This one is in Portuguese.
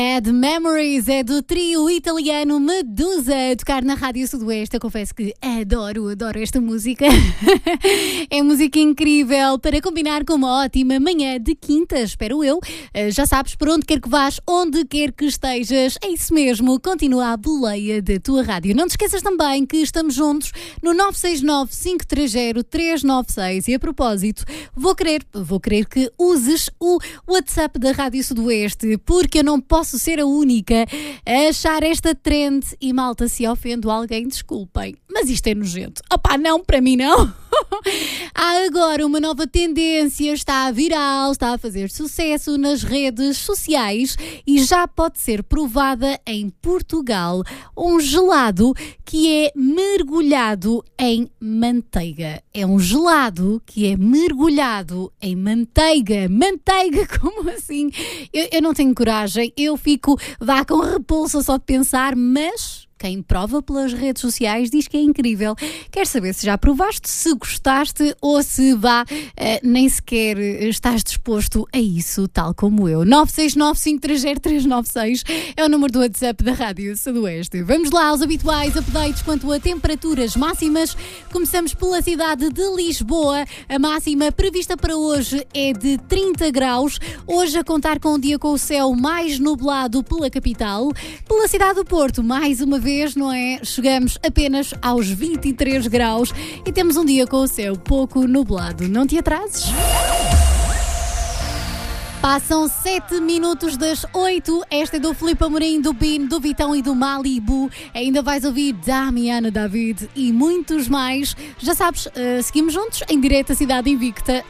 Bad Memories é do trio italiano Medusa, a tocar na Rádio Sudoeste. Eu confesso que adoro esta música. É música incrível para combinar com uma ótima manhã de quinta, espero eu. Já sabes, por onde quer que vás, onde quer que estejas, é isso mesmo, continua a boleia da tua rádio. Não te esqueças também que estamos juntos no 969-530-396 e a propósito, vou querer que uses o WhatsApp da Rádio Sudoeste, porque eu não posso ser a única a achar esta trend e malta, se ofendo alguém, desculpem, mas isto é nojento. Opá, não, para mim não. Há agora uma nova tendência, está viral, está a fazer sucesso nas redes sociais e já pode ser provada em Portugal. Um gelado que é mergulhado em manteiga. É um gelado que é mergulhado em manteiga. Manteiga, como assim? Eu não tenho coragem, eu fico com repulsa só de pensar, mas quem prova pelas redes sociais diz que é incrível. Quero saber se já provaste, se gostaste ou se nem sequer estás disposto a isso, tal como eu. 969-530-396 é o número do WhatsApp da Rádio Sudoeste. Vamos lá aos habituais updates quanto a temperaturas máximas. Começamos pela cidade de Lisboa. A máxima prevista para hoje é de 30 graus. Hoje a contar com um dia com o céu mais nublado pela capital. Pela cidade do Porto, mais uma vez, não é? Chegamos apenas aos 23 graus e temos um dia com o céu pouco nublado. Não te atrases? Passam 7 minutos das 8. Esta é do Filipe Amorim, do Bin, do Vitão e do Malibu. Ainda vais ouvir Damiana David e muitos mais. Já sabes, seguimos juntos em direto à Cidade Invicta.